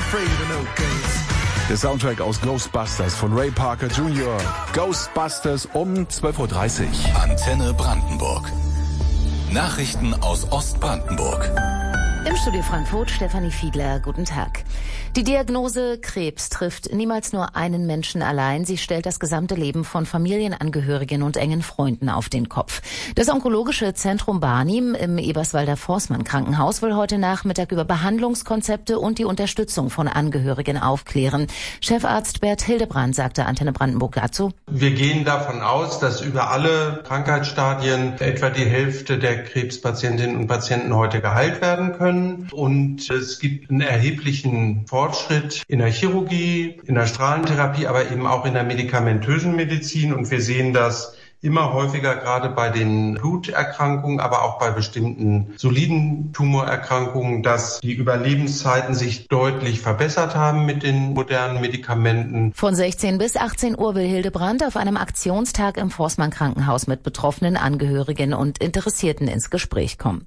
Der Soundtrack aus Ghostbusters von Ray Parker Jr. Ghostbusters um 12:30 Uhr. Antenne Brandenburg. Nachrichten aus Ostbrandenburg. Im Studio Frankfurt, Stefanie Fiedler, guten Tag. Die Diagnose Krebs trifft niemals nur einen Menschen allein. Sie stellt das gesamte Leben von Familienangehörigen und engen Freunden auf den Kopf. Das Onkologische Zentrum Barnim im Eberswalder Forstmann Krankenhaus will heute Nachmittag über Behandlungskonzepte und die Unterstützung von Angehörigen aufklären. Chefarzt Bert Hildebrand sagte Antenne Brandenburg dazu: Wir gehen davon aus, dass über alle Krankheitsstadien etwa die Hälfte der Krebspatientinnen und Patienten heute geheilt werden können. Und es gibt einen erheblichen Fortschritt in der Chirurgie, in der Strahlentherapie, aber eben auch in der medikamentösen Medizin. Und wir sehen das immer häufiger, gerade bei den Bluterkrankungen, aber auch bei bestimmten soliden Tumorerkrankungen, dass die Überlebenszeiten sich deutlich verbessert haben mit den modernen Medikamenten. Von 16 bis 18 Uhr will Hildebrand auf einem Aktionstag im Forstmann Krankenhaus mit betroffenen Angehörigen und Interessierten ins Gespräch kommen.